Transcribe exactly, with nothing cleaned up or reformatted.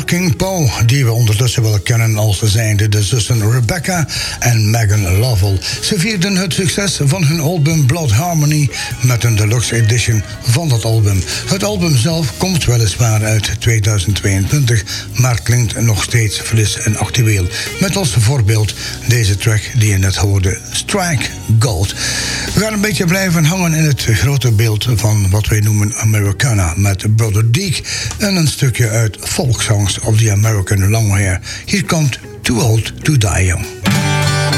King Poe, die we ondertussen wel kennen als zijnde de zussen Rebecca en Megan Lovell. Ze vierden het succes van hun album Blood Harmony met een deluxe edition van dat album. Het album zelf komt weliswaar uit tweeduizend tweeëntwintig, maar klinkt nog steeds fris en actueel. Met als voorbeeld deze track die je net hoorde, Strike Gold. We gaan een beetje blijven hangen in het grote beeld van wat wij noemen Americana met Brother Deke en een stukje uit Folk Songs of the American Long Hair. Hier komt Too Old to Die Young.